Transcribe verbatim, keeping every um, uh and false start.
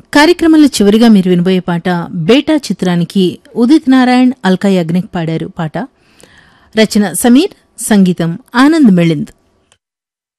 కార్యక్రమంలో చివరిగా మీరు వినబోయే పాట బేటా చిత్రానికి ఉదిత్ నారాయణ్, అల్కా యాగ్నిక్ పాడారు. పాట రచన సమీర్, సంగీతం ఆనంద్ మిళింద్.